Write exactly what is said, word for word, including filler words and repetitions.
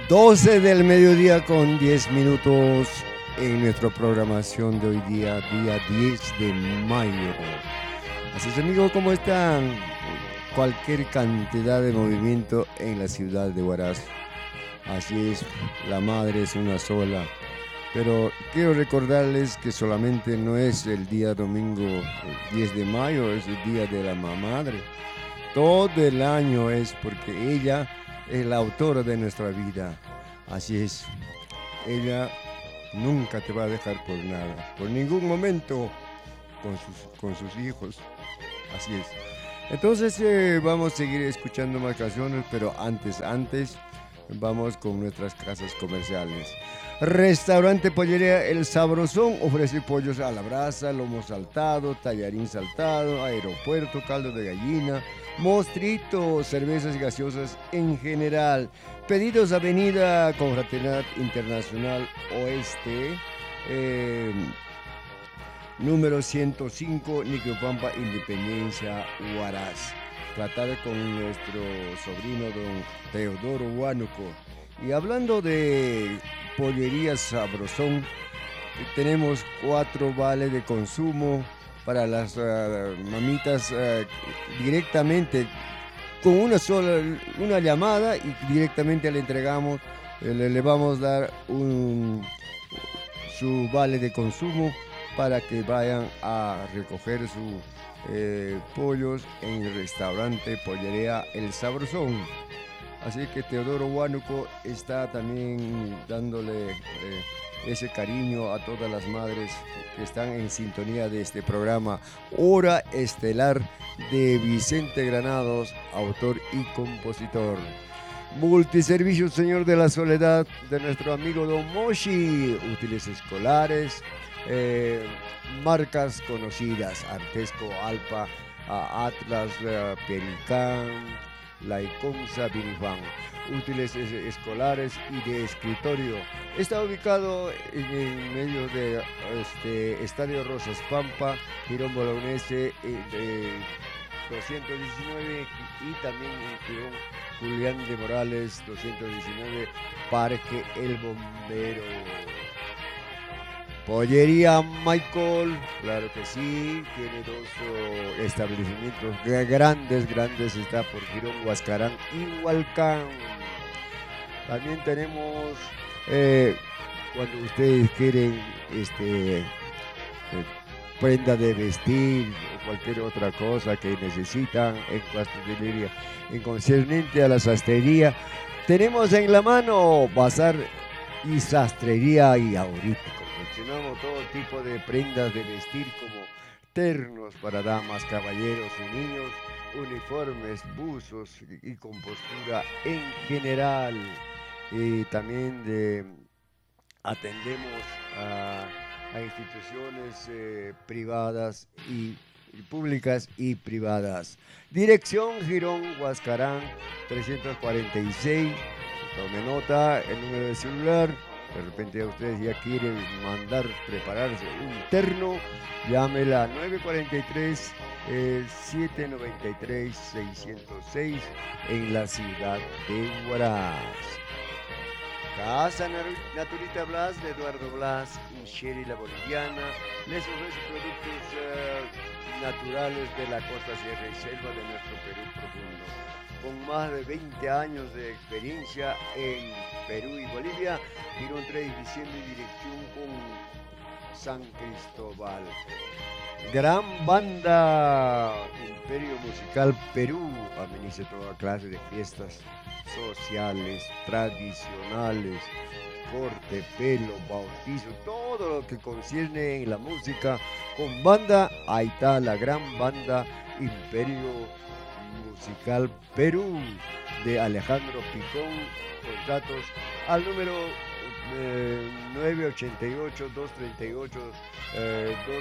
doce del mediodía con diez minutos en nuestra programación de hoy día, día diez de mayo. Así es, amigos, ¿cómo están? Cualquier cantidad de movimiento en la ciudad de Huaraz. Así es, la madre es una sola. Pero quiero recordarles que solamente no es el día domingo diez de mayo, es el día de la madre. Todo el año es porque ella es la autora de nuestra vida. Así es, ella nunca te va a dejar por nada, por ningún momento con sus, con sus hijos. Así es. Entonces eh, vamos a seguir escuchando más canciones, pero antes, antes vamos con nuestras casas comerciales. Restaurante Pollería El Sabrosón ofrece pollos a la brasa, lomo saltado, tallarín saltado, aeropuerto, caldo de gallina, mostrito, cervezas y gaseosas en general. Pedidos Avenida Confraternidad Internacional Oeste, eh, número ciento cinco, Nicopampa, Independencia, Huaraz. Tratar con nuestro sobrino don Teodoro Huánuco. Y hablando de Pollería Sabrosón, tenemos cuatro vales de consumo para las uh, mamitas uh, directamente con una sola una llamada y directamente le entregamos, le, le vamos a dar un, su vale de consumo para que vayan a recoger sus eh, pollos en el restaurante Pollería El Sabrosón. Así que Teodoro Huánuco está también dándole eh, ese cariño a todas las madres que están en sintonía de este programa Hora Estelar de Vicente Granados, autor y compositor. Multiservicios Señor de la Soledad de nuestro amigo Don Moshi, útiles escolares, eh, marcas conocidas, Artesco, Alpa, Atlas, Pericán, La Iconza, Vinifan, útiles escolares y de escritorio. Está ubicado en, en medio de este Estadio Rosas Pampa, Girón Bolognese eh, doscientos diecinueve y también en Girón Julián de Morales doscientos diecinueve, Parque El Bombero. Pollería Michael, claro que sí, tiene dos oh, establecimientos grandes, grandes, está por Girón, Huascarán y Hualcán. También tenemos, eh, cuando ustedes quieren este, eh, prenda de vestir o cualquier otra cosa que necesitan en pastelería, en concerniente a la sastrería, tenemos en la mano Bazar y Sastrería y ahorita confeccionamos todo tipo de prendas de vestir como ternos para damas, caballeros y niños, uniformes, buzos y con postura en general. Y también de, atendemos a, a instituciones eh, privadas y, y públicas y privadas. Dirección Girón Huascarán trescientos cuarenta y seis. Tome nota, el número de celular. De repente ustedes ya quieren mandar, prepararse un terno, llámela nueve cuatro tres, siete nueve tres, seis cero seis en la ciudad de Huaraz. Casa Naturita Blas de Eduardo Blas y Sherry la Boliviana les ofrece productos uh, naturales de la costa, sierra y selva de nuestro Perú profundo. Con más de veinte años de experiencia en Perú y Bolivia, Girón tres de diciembre y dirección con San Cristóbal. Gran banda Imperio Musical Perú ameniza toda clase de fiestas sociales, tradicionales, corte, pelo, bautizo, todo lo que concierne en la música con banda. Ahí está la gran banda Imperio Musical Perú de Alejandro Picón. Contratos al número eh, nueve ocho ocho, dos tres ocho, eh, dos